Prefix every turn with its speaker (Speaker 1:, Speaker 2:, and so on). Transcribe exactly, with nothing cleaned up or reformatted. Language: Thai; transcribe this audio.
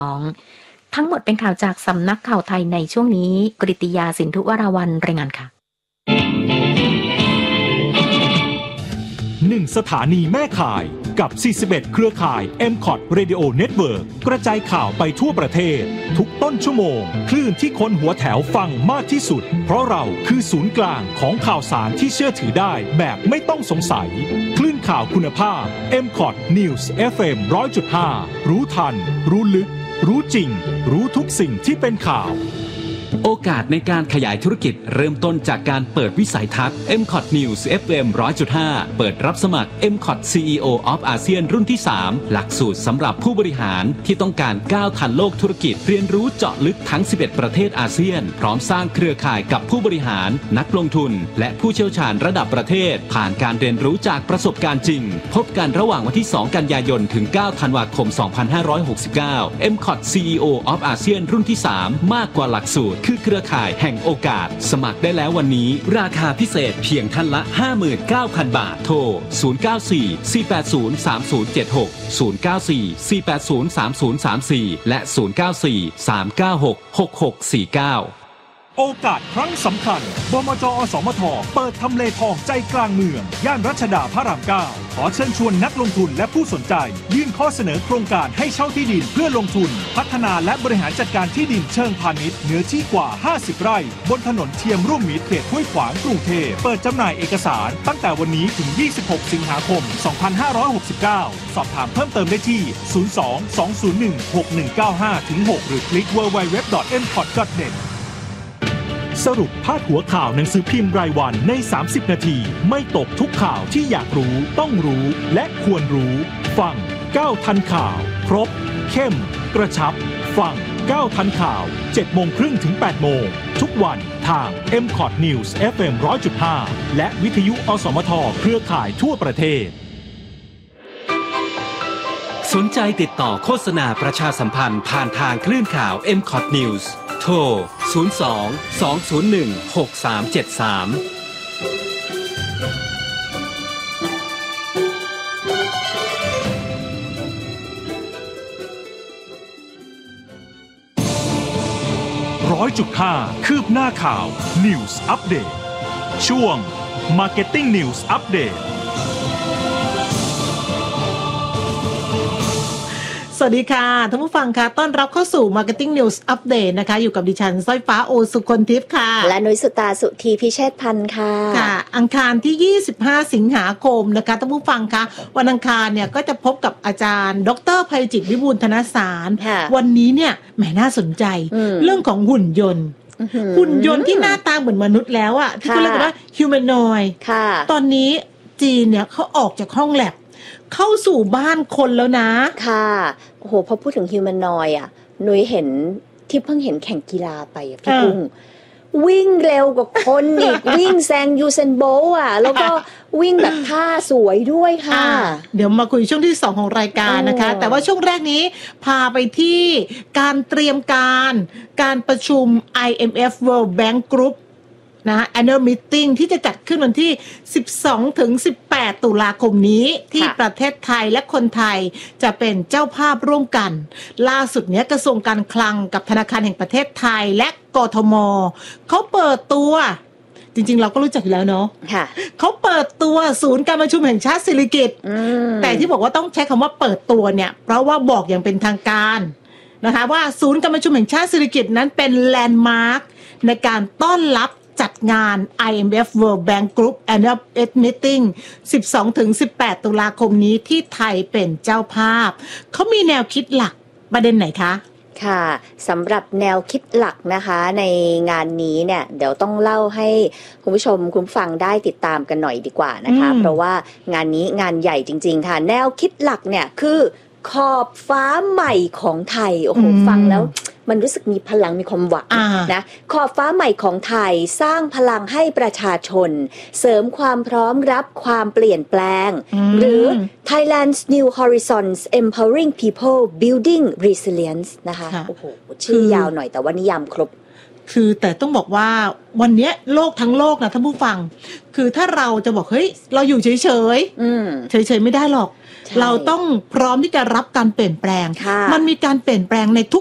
Speaker 1: ทั้งหมดเป็นข่าวจากสำนักข่าวไทยในช่วงนี้กฤติยาสินธุวราวัลย์รายงานค่ะ
Speaker 2: หนึ่งสถานีแม่ข่ายกับสี่สิบเอ็ดเครือข่าย เอ็ม คอท Radio Network กระจายข่าวไปทั่วประเทศทุกต้นชั่วโมงคลื่นที่คนหัวแถวฟังมากที่สุดเพราะเราคือศูนย์กลางของข่าวสารที่เชื่อถือได้แบบไม่ต้องสงสัยคลื่นข่าวคุณภาพ เอ็ม คอท News เอฟ เอ็ม หนึ่งร้อยจุดห้า รู้ทันรู้ลึกรู้จริงรู้ทุกสิ่งที่เป็นข่าว
Speaker 3: โอกาสในการขยายธุรกิจเริ่มต้นจากการเปิดวิสัยทัศน์ เอ็ม คอท News เอฟ เอ็ม หนึ่งร้อยจุดห้า เปิดรับสมัคร เอ็ม คอท ซี อี โอ of อาเซียนรุ่นที่สามหลักสูตรสำหรับผู้บริหารที่ต้องการก้าวทันโลกธุรกิจเรียนรู้เจาะลึกทั้งสิบเอ็ดประเทศอาเซียนพร้อมสร้างเครือข่ายกับผู้บริหารนักลงทุนและผู้เชี่ยวชาญระดับประเทศผ่านการเรียนรู้จากประสบการณ์จริงพบกันระหว่างวันที่สองกันยายนถึงเก้าธันวาคมสองพันห้าร้อยหกสิบเก้า เอ็ม คอท ซี อี โอ of อาเซียนรุ่นที่สามมากกว่าหลักสูตรคือเครือข่ายแห่งโอกาสสมัครได้แล้ววันนี้ราคาพิเศษเพียงท่านละ ห้าหมื่นเก้าพัน บาทโทรศูนย์ เก้า สี่ สี่ แปด ศูนย์ สาม ศูนย์ เจ็ด หก ศูนย์ เก้า สี่ สี่ แปด ศูนย์ สาม ศูนย์ สาม สี่และศูนย์ เก้า สี่ สาม เก้า หก หก หก สี่ เก้า
Speaker 2: โอกาสครั้งสำคัญบมจ.อสมทเปิดทำเลทองใจกลางเมืองย่านรัชดาพระรามเก้าขอเชิญชวนนักลงทุนและผู้สนใจยื่นข้อเสนอโครงการให้เช่าที่ดินเพื่อลงทุนพัฒนาและบริหารจัดการที่ดินเชิงพาณิชย์เนื้อที่กว่าห้าสิบไร่บนถนนเทียมร่วมมิตรเขตห้วยขวางกรุงเทพเปิดจำหน่ายเอกสารตั้งแต่วันนี้ถึงยี่สิบหกสิงหาคมสองพันห้าร้อยหกสิบเก้าสอบถามเพิ่มเติมได้ที่ศูนย์ สอง สอง ศูนย์ หนึ่ง หก หนึ่ง เก้า ห้า หกหรือคลิก ดับเบิลยู ดับเบิลยู ดับเบิลยู ดอท เอ็ม คอท ดอท เน็ตสรุปพาดหัวข่าวหนังสือพิมพ์รายวันในสามสิบนาทีไม่ตกทุกข่าวที่อยากรู้ต้องรู้และควรรู้ฟังก้าวทันข่าวครบเข้มกระชับฟังก้าวทันข่าวเจ็ดโมงครึ่งถึงแปดโมงทุกวันทาง เอ็ม คอท News เอฟ เอ็ม หนึ่งร้อยจุดห้า และวิทยุอสมทเครือข่ายทั่วประเทศ
Speaker 3: สนใจติดต่อโฆษณาประชาสัมพันธ์ผ่านทางคลื่นข่าว เอ็ม คอท News โทร ศูนย์ สอง สอง ศูนย์ หนึ่ง หก สาม เจ็ด สาม
Speaker 2: ร้อยจุดห้า คืบหน้าข่าว News Update ช่วง Marketing News Update
Speaker 4: สวัสดีค่ะท่านผู้ฟังค่ะต้อนรับเข้าสู่ Marketing News Update นะคะอยู่กับดิฉันสร้อยฟ้าโอสุคนทิพย์ค่ะ
Speaker 5: และนุ้ยสุตาสุธีพิเชษพันธ์ค่ะ
Speaker 4: ค่ะอังคารที่ยี่สิบห้าสิงหาคมนะคะท่านผู้ฟังค่ะวันอังคารเนี่ยก็จะพบกับอาจารย์ดร.ไพจิตรวิบูลย์ธนสารวันนี้เนี่ยแหมน่าสนใจเรื่องของหุ่นยนต์หุ่นยนต์ที่หน้าตาเหมือนมนุษย์แล้วอะที่เขาเรียกว่า humanoid ตอนนี้จีนเนี่ยเขาออกจากห้องแลบเข้าสู่บ้านคนแล้วนะ
Speaker 5: ค่ะโอ้โหพอพูดถึงฮิวแมนนอยด์อ่ะนุ้ยเห็นที่เพิ่งเห็นแข่งกีฬาไปอ่ะพี่กุ้งวิ่งเร็วกว่าคนอีก วิ่งแซงยูเซนโบลต์อ่ะแล้วก็วิ่งแบบท่าสวยด้วยค่ะ
Speaker 4: เดี๋ยวมาคุยช่วงที่สองของรายการนะคะแต่ว่าช่วงแรกนี้พาไปที่การเตรียมการการประชุม ไอ เอ็ม เอฟ World Bank Groupนะ Annual Meeting ที่จะจัดขึ้นวันที่สิบสองถึงสิบแปดตุลาคมนี้ที่ประเทศไทยและคนไทยจะเป็นเจ้าภาพร่วมกันล่าสุดเนี้ยกระทรวงการคลังกับธนาคารแห่งประเทศไทยและกทม.เขาเปิดตัวจริงๆเราก็รู้จักอยู่แล้วเนาะเขาเปิดตัวศูนย์การประชุมแห่งชาติสิริกิติ์แต่ที่บอกว่าต้องใช้คำว่าเปิดตัวเนี่ยเพราะว่าบอกอย่างเป็นทางการนะคะว่าศูนย์การประชุมแห่งชาติสิริกิติ์นั้นเป็นแลนด์มาร์คในการต้อนรับจัดงาน ไอ เอ็ม เอฟ World Bank Group Annual Meeting สิบสองถึงสิบแปด ตุลาคมนี้ที่ไทยเป็นเจ้าภาพเขามีแนวคิดหลักประเด็นไหนคะ
Speaker 5: ค่ะสำหรับแนวคิดหลักนะคะในงานนี้เนี่ยเดี๋ยวต้องเล่าให้คุณผู้ชมคุณฟังได้ติดตามกันหน่อยดีกว่านะคะเพราะว่างานนี้งานใหญ่จริงๆค่ะแนวคิดหลักเนี่ยคือขอบฟ้าใหม่ของไทยโอ้โหฟังแล้วมันรู้สึกมีพลังมีความหวังนะขอบฟ้าใหม่ของไทยสร้างพลังให้ประชาชนเสริมความพร้อมรับความเปลี่ยนแปลงหรือ Thailand's New Horizons Empowering People Building Resilience นะคะโอ้โหชื่อยาวหน่อยแต่ว่านิยามครบ
Speaker 4: คือแต่ต้องบอกว่าวันนี้โลกทั้งโลกนะท่านผู้ฟังคือถ้าเราจะบอกเฮ้ยเราอยู่เฉยๆเฉยๆไม่ได้หรอก
Speaker 5: ช่
Speaker 4: เราต้องพร้อมที่จะรับการเปลี่ยนแปลง
Speaker 5: ค่ะ
Speaker 4: มันมีการเปลี่ยนแปลงในทุก